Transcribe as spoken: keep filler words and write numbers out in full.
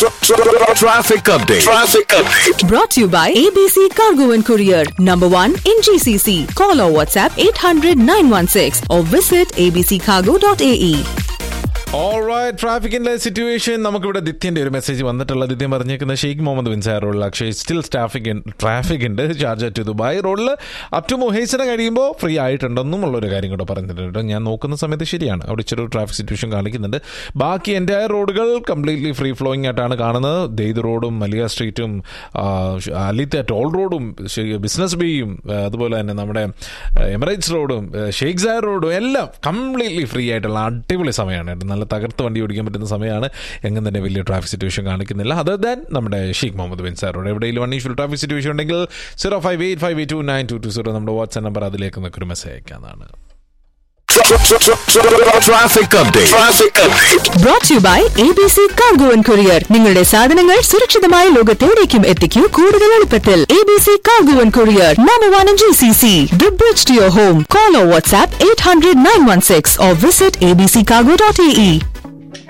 Traffic update. Traffic update. Brought to you by A B C Cargo and Courier. Number one in G C C. Call or WhatsApp eight hundred nine one six or visit a b c cargo dot a e. Alright, ട്രാഫിക്കിന്റെ situation നമുക്കിവിടെ ദിത്യന്റെ ഒരു message വന്നിട്ടുള്ള ദിത്യം പറഞ്ഞേക്കുന്ന ഷെയ്ഖ് മുഹമ്മദ് ബിൻസാർ റോഡിൽ Akshay still traffic traffic ഉണ്ട് Sharjah to Dubai റോഡിൽ up to മുഹൈസിനെ കഴിയുമ്പോൾ free ആയിട്ടുണ്ടെന്നും ഉള്ളൊരു കാര്യം കൂടെ പറഞ്ഞിട്ടുണ്ട്. ഞാൻ നോക്കുന്ന സമയത്ത് ശരിയാണ്, അവിടെ ഇച്ചിരി ട്രാഫിക് സിറ്റുവേഷൻ കാണിക്കുന്നുണ്ട്. ബാക്കി എൻ്റെ റോഡുകൾ കംപ്ലീറ്റ്ലി ഫ്രീ ഫ്ലോയിങ് ആയിട്ടാണ് കാണുന്നത്. ദെയ്ദ് റോഡും മലിയ സ്ട്രീറ്റും അലിത്ത ടോൾ റോഡും ബിസിനസ് ബേയും അതുപോലെ തന്നെ നമ്മുടെ എമിറേറ്റ്സ് റോഡും ഷെയ്ഖ് സായർ റോഡും എല്ലാം കംപ്ലീറ്റ്ലി ഫ്രീ ആയിട്ടുള്ള അടിപൊളി സമയമാണ്. നല്ല തകർത്ത് വണ്ടി ഓടിക്കാൻ പറ്റുന്ന സമയമാണ്. എങ്ങും തന്നെ വലിയ ട്രാഫിക് സിറ്റുവേഷൻ കാണിക്കുന്നില്ല. അതർ ദാൻ നമ്മുടെ ഷെയ്ഖ് മുഹമ്മദ് ബിൻസാർ റോഡ് എവിടെയെങ്കിലും അൺയൂഷ്വൽ ട്രാഫിക് സിറ്റുവേഷൻ ഉണ്ടെങ്കിൽ zero five eight five eight to nine to to zero നമ്മുടെ വാട്സ്ആപ്പ് നമ്പർ, അതിലേക്ക് നിൽക്കൊരു message അയക്കാനാണ്. Traffic update. Traffic update. Brought to you by A B C Cargo and Courier. നിങ്ങളുടെ സാധനങ്ങൾ സുരക്ഷിതമായ ലോകത്തെവിടേക്കും എത്തിക്കൂ കൂടുതൽ എളുപ്പത്തിൽ. A B C Cargo and Courier. Number one in G C C. The bridge to your home. Call or WhatsApp eight hundred nine one six or visit a b c cargo dot a e.